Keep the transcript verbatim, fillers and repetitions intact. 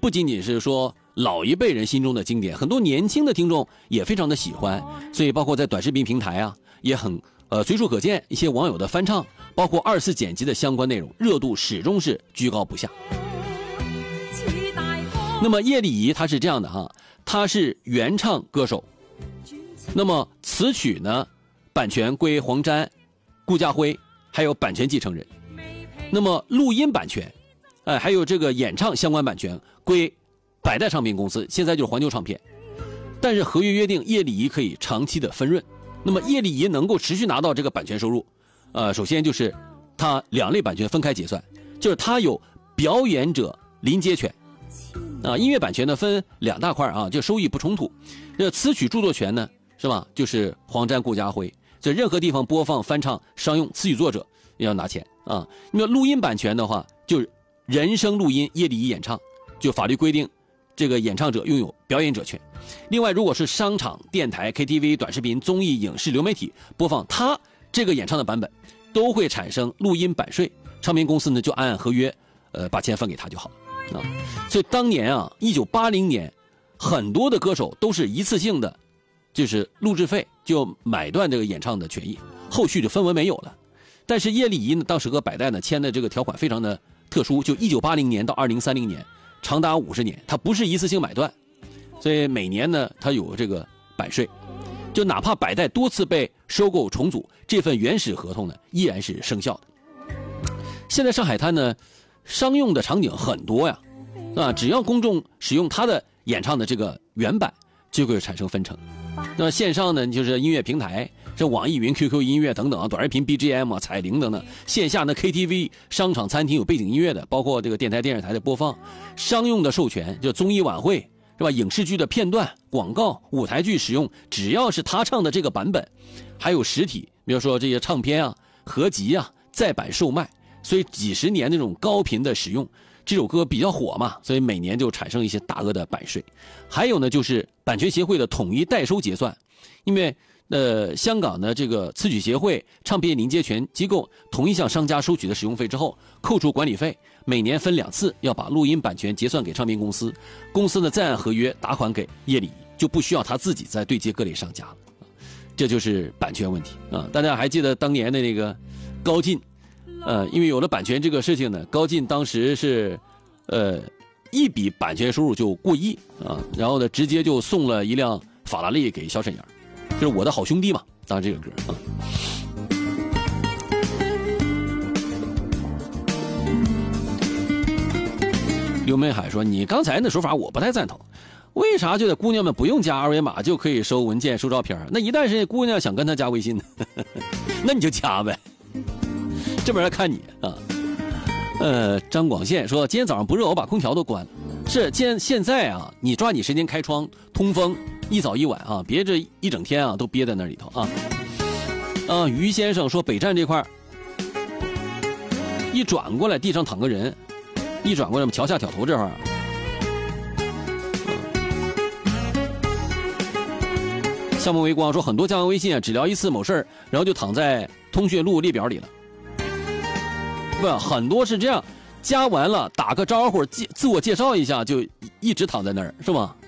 不仅仅是说老一辈人心中的经典，很多年轻的听众也非常的喜欢，所以包括在短视频平台啊，也很呃随处可见一些网友的翻唱，包括二次剪辑的相关内容，热度始终是居高不下。那么叶丽仪她是这样的哈，她是原唱歌手，那么词曲呢版权归黄沾、顾嘉辉还有版权继承人，那么录音版权哎，还有这个演唱相关版权归百代唱片公司，现在就是环球唱片。但是合约约定叶丽仪可以长期的分润，那么叶丽仪能够持续拿到这个版权收入，呃，首先就是她两类版权分开结算，就是她有表演者临接权，啊，音乐版权呢分两大块啊，就收益不冲突。这词曲著作权呢，是吧？就是黄沾、顾嘉辉，在任何地方播放、翻唱、商用，词曲作者也要拿钱啊。那么录音版权的话，就是人声录音，叶丽仪演唱，就法律规定，这个演唱者拥有表演者权。另外，如果是商场、电台、K T V、短视频、综艺、影视、流媒体播放他这个演唱的版本，都会产生录音版税。唱片公司呢就按合约，呃，把钱分给他就好啊。所以当年啊，一九八零年，很多的歌手都是一次性的，就是录制费就买断这个演唱的权益，后续就分文没有了。但是叶丽仪呢，当时和百代呢签的这个条款非常的特殊，就一九八零年到二零三零年，长达五十年，它不是一次性买断，所以每年呢它有这个版税，就哪怕百代多次被收购重组，这份原始合同呢依然是生效的。现在上海滩呢，商用的场景很多呀，啊，只要公众使用他的演唱的这个原版，就会产生分成。那线上呢，就是音乐平台，这网易云、Q Q 音乐等等啊，短视频 B G M 啊、彩铃等等。线下呢 K T V、商场、餐厅有背景音乐的，包括这个电台、电视台的播放。商用的授权，就综艺晚会是吧？影视剧的片段、广告、舞台剧使用，只要是他唱的这个版本，还有实体，比如说这些唱片啊、合集啊、再版售卖。所以几十年那种高频的使用，这首歌比较火嘛，所以每年就产生一些大额的版税。还有呢，就是版权协会的统一代收结算，因为呃，香港的这个词曲协会、唱片临接权机构统一向商家收取的使用费之后，扣除管理费，每年分两次要把录音版权结算给唱片公司，公司呢再按合约打款给叶丽仪，就不需要他自己再对接各类商家了。这就是版权问题啊！大家还记得当年的那个高进？呃，因为有了版权这个事情呢，高进当时是，呃，一笔版权收入就过亿啊，然后呢，直接就送了一辆法拉利给小沈阳，就是我的好兄弟嘛，当然这个歌啊。刘美海说：“你刚才那说法我不太赞同，为啥就得姑娘们不用加二维码就可以收文件、收照片？那一旦是姑娘想跟他加微信呢，那你就加呗。”这边来看你啊，呃，张广宪说今天早上不热，我把空调都关了。是，现现在啊，你抓紧时间开窗通风，一早一晚啊，别这一整天啊都憋在那里头啊。啊，于先生说北站这块一转过来，地上躺个人，一转过来桥下挑头这块儿。项目微光说很多加完微信啊，只聊一次某事儿，然后就躺在通讯录列表里了。不，很多是这样，加完了打个招呼，自自我介绍一下，就一直躺在那儿，是吗？